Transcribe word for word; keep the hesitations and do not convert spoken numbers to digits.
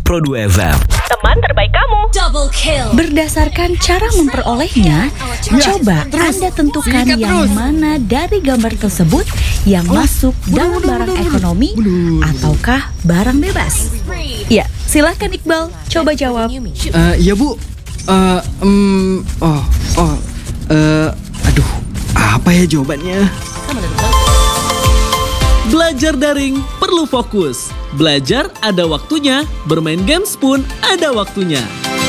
Pro dua F M. Teman terbaik kamu. Double kill. Berdasarkan cara memperolehnya, coba Anda tentukan yang mana dari gambar tersebut yang masuk dalam barang ekonomi ataukah barang bebas. Ya, silahkan Iqbal, coba jawab. Uh, ya Bu, uh, um, oh, oh, uh, aduh, apa ya jawabannya? Belajar daring perlu fokus. Belajar ada waktunya, bermain games pun ada waktunya.